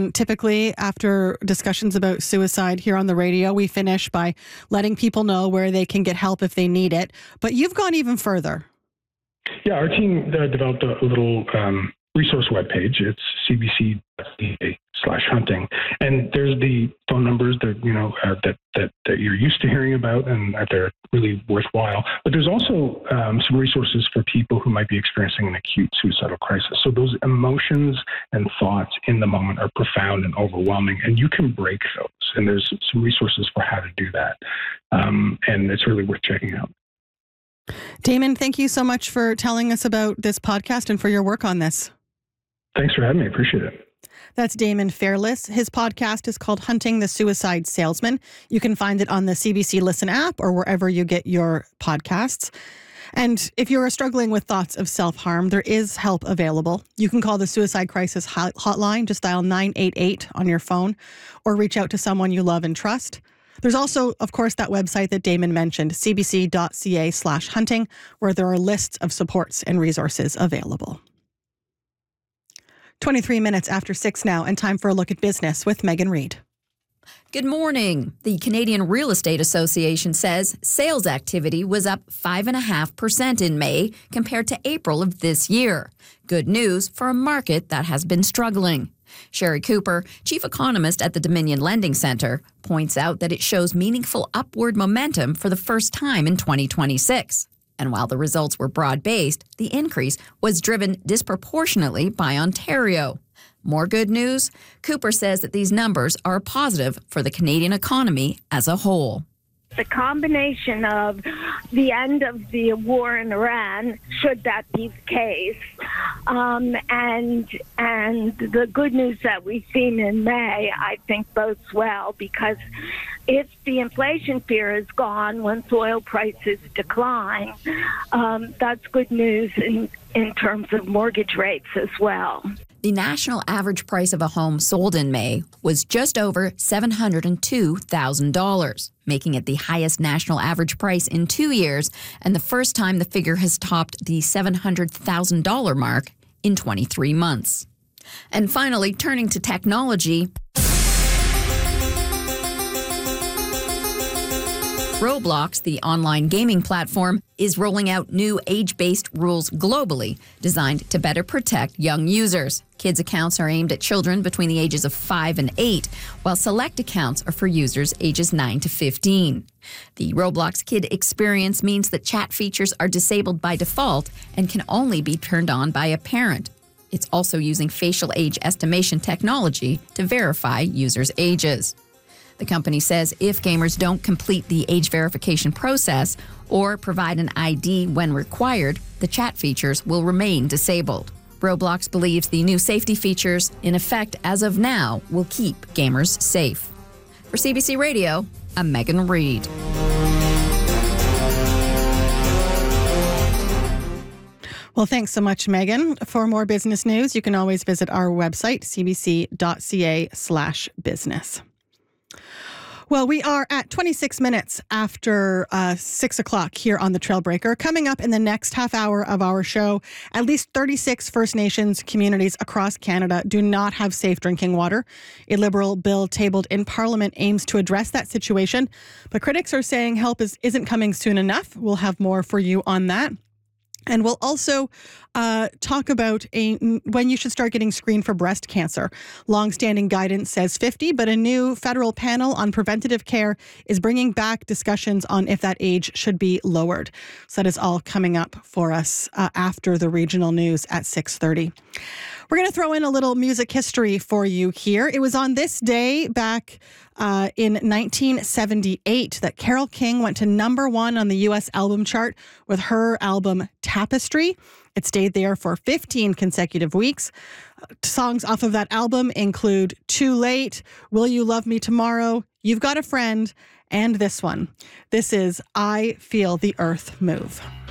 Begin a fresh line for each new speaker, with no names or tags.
And typically after discussions about suicide here on the radio, we finish by letting people know where they can get help if they need it. But you've gone even further.
Yeah, our team developed a little resource webpage. It's cbc.ca/hunting, and there's the phone numbers that that you're used to hearing about, and that they're really worthwhile. But there's also some resources for people who might be experiencing an acute suicidal crisis. So those emotions and thoughts in the moment are profound and overwhelming, and you can break those. And there's some resources for how to do that, and it's really worth checking out.
Damon, thank you so much for telling us about this podcast and for your work on this.
Thanks for having me. Appreciate it.
That's Damon Fairless. His podcast is called Hunting the Suicide Salesman. You can find it on the CBC Listen app or wherever you get your podcasts. And if you're struggling with thoughts of self-harm, there is help available. You can call the Suicide Crisis Hotline. Just dial 988 on your phone or reach out to someone you love and trust. There's also, of course, that website that Damon mentioned, cbc.ca/hunting, where there are lists of supports and resources available. 23 minutes after 6 now, and time for a look at business with Megan Reid.
Good morning. The Canadian Real Estate Association says sales activity was up 5.5% in May compared to April of this year. Good news for a market that has been struggling. Sherry Cooper, chief economist at the Dominion Lending Centre, points out that it shows meaningful upward momentum for the first time in 2026. And while the results were broad-based, the increase was driven disproportionately by Ontario. More good news? Cooper says that these numbers are positive for the Canadian economy as a whole.
The combination of the end of the war in Iran, should that be the case, and the good news that we've seen in May, I think bodes well, because if the inflation fear is gone once oil prices decline, that's good news in terms of mortgage rates as well.
The national average price of a home sold in May was just over $702,000, making it the highest national average price in 2 years and the first time the figure has topped the $700,000 mark in 23 months. And finally, turning to technology, Roblox, the online gaming platform, is rolling out new age-based rules globally designed to better protect young users. Kids' accounts are aimed at children between the ages of 5 and 8, while select accounts are for users ages 9 to 15. The Roblox Kid experience means that chat features are disabled by default and can only be turned on by a parent. It's also using facial age estimation technology to verify users' ages. The company says if gamers don't complete the age verification process or provide an ID when required, the chat features will remain disabled. Roblox believes the new safety features, in effect as of now, will keep gamers safe. For CBC Radio, I'm Megan Reid.
Well, thanks so much, Megan. For more business news, you can always visit our website, cbc.ca/business. Well, we are at 26 minutes after 6 o'clock here on the Trailbreaker. Coming up in the next half hour of our show, at least 36 First Nations communities across Canada do not have safe drinking water. A Liberal bill tabled in Parliament aims to address that situation, but critics are saying help isn't coming soon enough. We'll have more for you on that. And we'll also talk about when you should start getting screened for breast cancer. Longstanding guidance says 50, but a new federal panel on preventative care is bringing back discussions on if that age should be lowered. So that is all coming up for us after the regional news at 6:30. We're going to throw in a little music history for you here. It was on this day back in 1978 that Carole King went to #1 on the U.S. album chart with her album Tapestry. It stayed there for 15 consecutive weeks. Songs off of that album include Too Late, Will You Love Me Tomorrow, You've Got a Friend, and this one. This is I Feel the Earth Move.